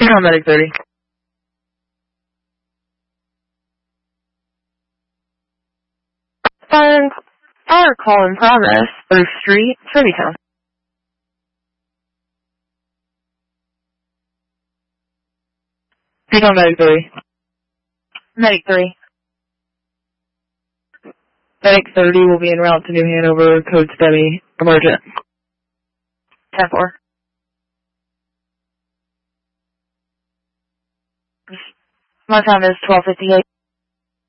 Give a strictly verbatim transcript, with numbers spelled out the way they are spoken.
Recon Medic thirty. Fire, fire call in progress. Earth Street, Tarrytown. Recon Medic three. Medic three. Medic thirty will be en route to New Hanover, code STEMI, emergent. ten four. My time is twelve fifty-eight.